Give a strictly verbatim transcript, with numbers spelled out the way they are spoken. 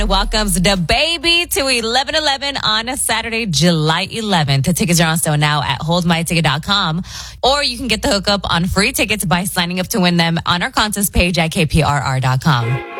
welcomes the baby to eleven eleven on a Saturday, July eleventh. The tickets are on sale now at hold my ticket dot com, or you can get the hookup on free tickets by signing up to win them on our contest page at K P R R dot com.